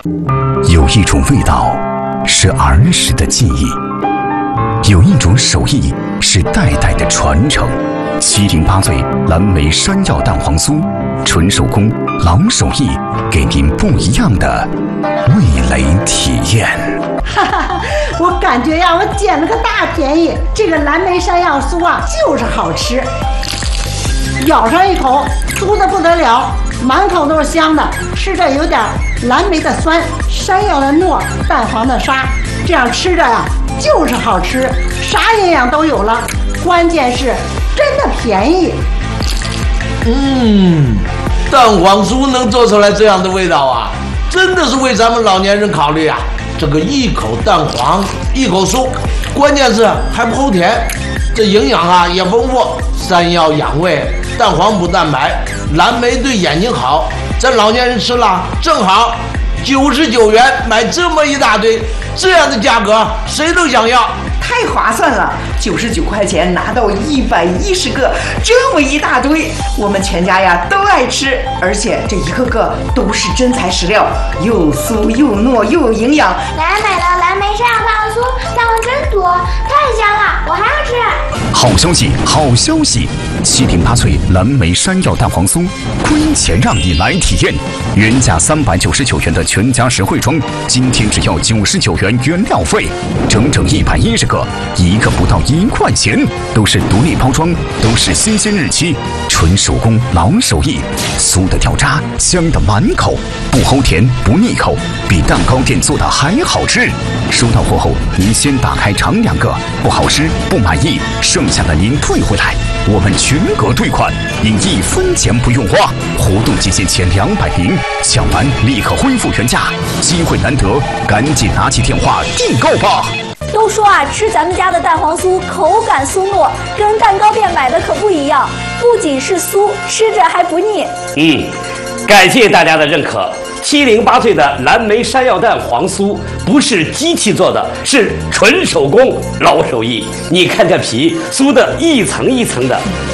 有一种味道是儿时的记忆，有一种手艺是代代的传承。708岁蓝莓山药蛋黄酥，纯手工老手艺，给您不一样的味蕾体验。 哈哈，我感觉呀，我捡了个大便宜。这个蓝莓山药酥啊，就是好吃，咬上一口，酥的不得了，满口都是香的，吃着有点蓝莓的酸，山药的糯，蛋黄的沙，这样吃着呀，就是好吃，啥营养都有了，关键是真的便宜。 蛋黄酥能做出来这样的味道啊，真的是为咱们老年人考虑啊。这个一口蛋黄一口酥，关键是还不齁甜，这营养啊也丰富。山药养胃，蛋黄补蛋白，蓝莓对眼睛好，咱老年人吃了正好。99元买这么一大堆，这样的价格谁都想要， 太划算了！99块钱拿到110个，这么一大堆，我们全家呀都爱吃，而且这一个个都是真材实料，又酥又糯又有营养。 奶奶买了蓝莓山药蛋黄酥，蛋黄真多，太香了，我还要吃。 好消息，好消息！708岁蓝莓山药蛋黄酥，亏钱让你来体验。原价399元的全家实惠装，今天只要99元原料费，整整110个，一个不到1块钱，都是独立包装，都是新鲜日期，纯手工老手艺，酥的掉渣，香的满口，不齁甜不腻口，比蛋糕店做的还好吃。收到货后，您先打开尝2个，不好吃不满意，剩下的您退回来，我们全额退款，您1分钱不用花。活动期间前200名，抢完立刻恢复原价，机会难得，赶紧拿起电话订购吧。 都说啊，吃咱们家的蛋黄酥口感酥糯，跟蛋糕店买的可不一样，不仅是酥，吃着还不腻。 感谢大家的认可。708岁的蓝莓山药蛋黄酥不是机器做的，是纯手工老手艺。你看这皮酥的一层一层的。